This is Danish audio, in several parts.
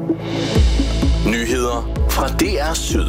Nyheder fra DR Syd.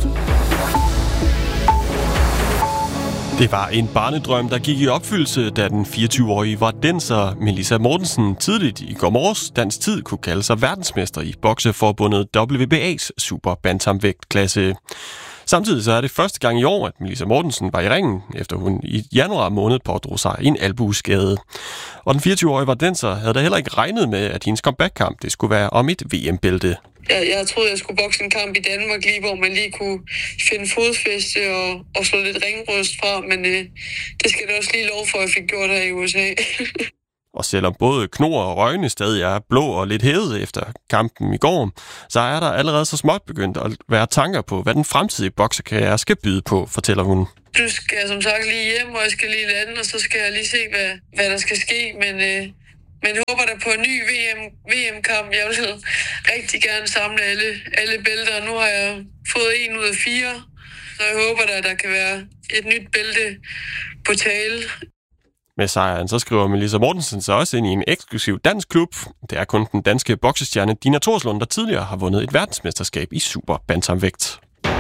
Det var en barnedrøm, der gik i opfyldelse, da den 24-årige vardenser Melissa Mortensen tidligt i går morges dansk tid kunne kalde sig verdensmester i bokseforbundet WBA's super bantamvægtklasse. Samtidig så er det første gang i år, at Melissa Mortensen var i ringen, efter hun i januar måned pådrog sig en albueskade. Og den 24-årige vardenser havde da heller ikke regnet med, at hendes comeback-kamp det skulle være om et VM-bælte. Jeg troede, jeg skulle bokse en kamp i Danmark lige, hvor man lige kunne finde fodfæste og slå lidt ringrøst fra, men det skal det også lige lov for, at jeg fik gjort her i USA. Og selvom både knor og røgne stadig er blå og lidt hævet efter kampen i går, så er der allerede så småt begyndt at være tanker på, hvad den fremtidige boksekarriere skal byde på, fortæller hun. Nu skal jeg som sagt lige hjem, og jeg skal lige lande, og så skal jeg lige se, hvad der skal ske, men jeg håber da på en ny VM-kamp. Jeg vil rigtig gerne samle alle bælter. Nu har jeg fået 1 ud af 4, så jeg håber da, at der kan være et nyt bælte på tale. Med sejren så skriver Melissa Mortensen sig også ind i en eksklusiv dansk klub. Det er kun den danske boksestjerne Dina Thorslund, der tidligere har vundet et verdensmesterskab i super bantamvægt.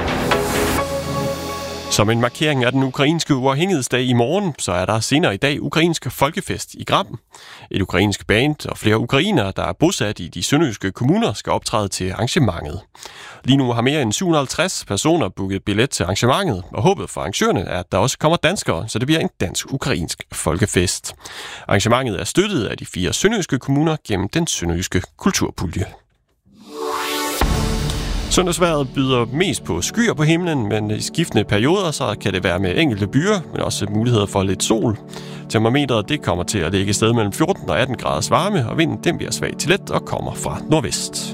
Som en markering af den ukrainske uafhængighedsdag i morgen, så er der senere i dag ukrainsk folkefest i Gram. Et ukrainsk band og flere ukrainere, der er bosat i de sønderjyske kommuner, skal optræde til arrangementet. Lige nu har mere end 750 personer booket billet til arrangementet, og håbet for arrangørerne er, at der også kommer danskere, så det bliver en dansk-ukrainsk folkefest. Arrangementet er støttet af de 4 sønderjyske kommuner gennem den sønderjyske kulturpulje. Søndagsvejret byder mest på skyer på himlen, men i skiftende perioder så kan det være med enkelte byer, men også muligheder for lidt sol. Termometeret det kommer til at ligge et sted mellem 14 og 18 graders varme, og vinden den bliver svag til let og kommer fra nordvest.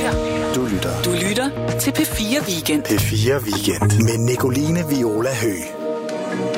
Du lytter til P4 Weekend. P4 Weekend med Nicoline Viola Høgh.